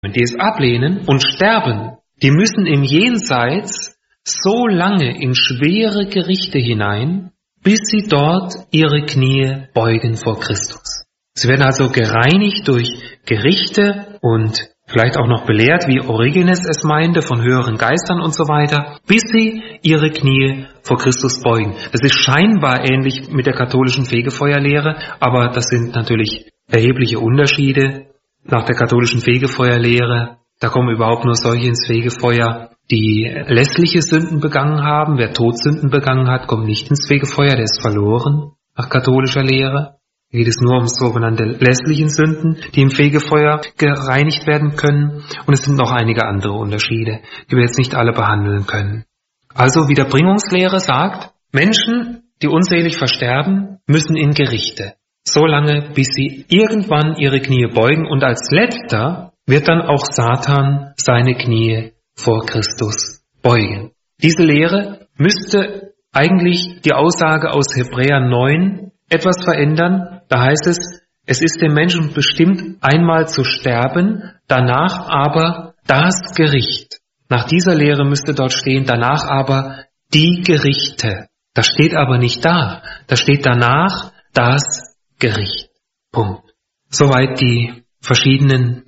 die es ablehnen und sterben, die müssen im Jenseits so lange in schwere Gerichte hinein, bis sie dort ihre Knie beugen vor Christus. Sie werden also gereinigt durch Gerichte und vielleicht auch noch belehrt, wie Origenes es meinte, von höheren Geistern und so weiter, bis sie ihre Knie vor Christus beugen. Das ist scheinbar ähnlich mit der katholischen Fegefeuerlehre, aber das sind natürlich erhebliche Unterschiede. Nach der katholischen Fegefeuerlehre, da kommen überhaupt nur solche ins Fegefeuer, die lässliche Sünden begangen haben. Wer Todsünden begangen hat, kommt nicht ins Fegefeuer, der ist verloren, nach katholischer Lehre. Da geht es nur um sogenannte lässlichen Sünden, die im Fegefeuer gereinigt werden können. Und es sind noch einige andere Unterschiede, die wir jetzt nicht alle behandeln können. Also Wiederbringungslehre sagt, Menschen, die unselig versterben, müssen in Gerichte. So lange, bis sie irgendwann ihre Knie beugen. Und als letzter wird dann auch Satan seine Knie vor Christus beugen. Diese Lehre müsste eigentlich die Aussage aus Hebräer 9 etwas verändern. Da heißt es, es ist dem Menschen bestimmt, einmal zu sterben, danach aber das Gericht. Nach dieser Lehre müsste dort stehen, danach aber die Gerichte. Das steht aber nicht da. Da steht danach das Gericht. Punkt. Soweit die verschiedenen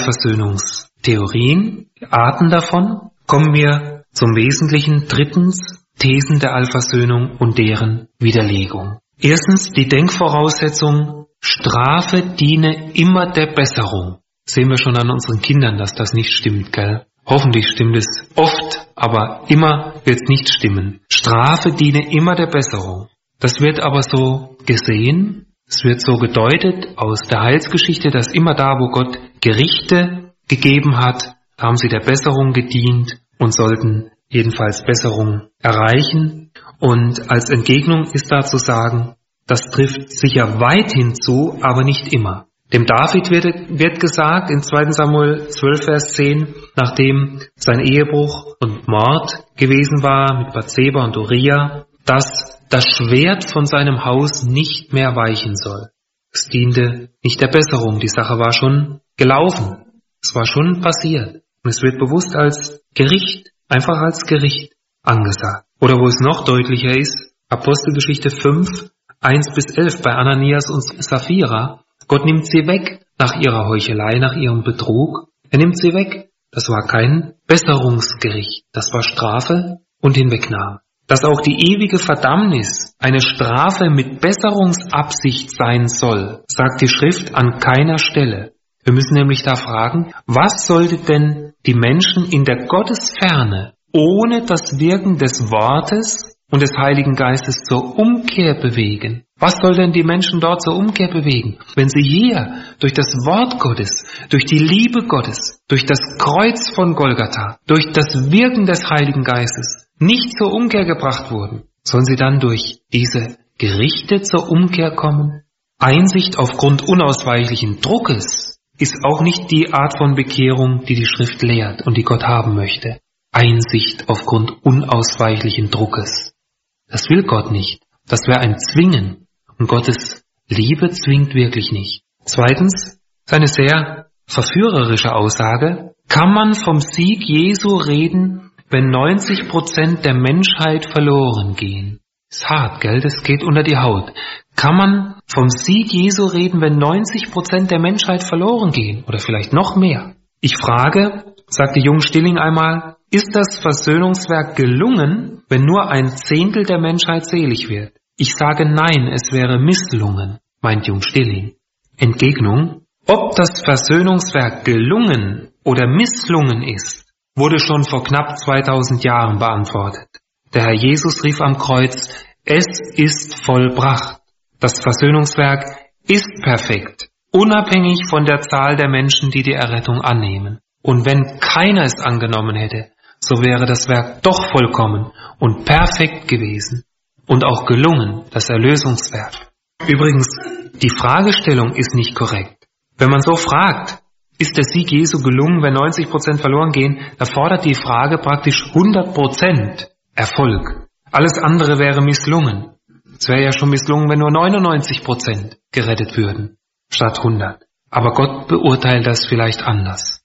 Allversöhnungstheorien, Arten davon. Kommen wir zum Wesentlichen. Drittens, Thesen der Allversöhnung und deren Widerlegung. Erstens, die Denkvoraussetzung, Strafe diene immer der Besserung. Sehen wir schon an unseren Kindern, dass das nicht stimmt, gell? Hoffentlich stimmt es oft, aber immer wird es nicht stimmen. Strafe diene immer der Besserung. Das wird aber so gesehen, es wird so gedeutet aus der Heilsgeschichte, dass immer da, wo Gott Gerichte gegeben hat, haben sie der Besserung gedient und sollten jedenfalls Besserung erreichen. Und als Entgegnung ist da zu sagen, das trifft sicher weithin zu, aber nicht immer. Dem David wird gesagt in 2. Samuel 12, Vers 10, nachdem sein Ehebruch und Mord gewesen war mit Bathseba und Uriah, dass das Schwert von seinem Haus nicht mehr weichen soll. Es diente nicht der Besserung, die Sache war schon gelaufen, es war schon passiert. Und es wird bewusst als Gericht, einfach als Gericht angesagt. Oder wo es noch deutlicher ist, Apostelgeschichte 5, 1-11 bei Ananias und Sapphira. Gott nimmt sie weg nach ihrer Heuchelei, nach ihrem Betrug. Er nimmt sie weg. Das war kein Besserungsgericht. Das war Strafe und Hinwegnahme. Dass auch die ewige Verdammnis eine Strafe mit Besserungsabsicht sein soll, sagt die Schrift an keiner Stelle. Wir müssen nämlich da fragen, was sollte denn die Menschen in der Gottesferne ohne das Wirken des Wortes und des Heiligen Geistes zur Umkehr bewegen? Was soll denn die Menschen dort zur Umkehr bewegen, wenn sie hier durch das Wort Gottes, durch die Liebe Gottes, durch das Kreuz von Golgatha, durch das Wirken des Heiligen Geistes nicht zur Umkehr gebracht wurden? Sollen sie dann durch diese Gerichte zur Umkehr kommen? Einsicht aufgrund unausweichlichen Druckes ist auch nicht die Art von Bekehrung, die die Schrift lehrt und die Gott haben möchte. Einsicht aufgrund unausweichlichen Druckes. Das will Gott nicht. Das wäre ein Zwingen. Und Gottes Liebe zwingt wirklich nicht. Zweitens, seine sehr verführerische Aussage, kann man vom Sieg Jesu reden, wenn 90% der Menschheit verloren gehen? Ist hart, gell? Das geht unter die Haut. Kann man vom Sieg Jesu reden, wenn 90% der Menschheit verloren gehen? Oder vielleicht noch mehr? Ich frage, sagte Jung Stilling einmal, ist das Versöhnungswerk gelungen, wenn nur 1/10 der Menschheit selig wird? Ich sage nein, es wäre misslungen, meint Jung Stilling. Entgegnung, ob das Versöhnungswerk gelungen oder misslungen ist, wurde schon vor knapp 2000 Jahren beantwortet. Der Herr Jesus rief am Kreuz, es ist vollbracht. Das Versöhnungswerk ist perfekt, unabhängig von der Zahl der Menschen, die die Errettung annehmen. Und wenn keiner es angenommen hätte, so wäre das Werk doch vollkommen und perfekt gewesen und auch gelungen, das Erlösungswerk. Übrigens, die Fragestellung ist nicht korrekt. Wenn man so fragt, ist der Sieg Jesu gelungen, wenn 90% verloren gehen, da fordert die Frage praktisch 100% Erfolg. Alles andere wäre misslungen. Es wäre ja schon misslungen, wenn nur 99% gerettet würden, statt 100. Aber Gott beurteilt das vielleicht anders.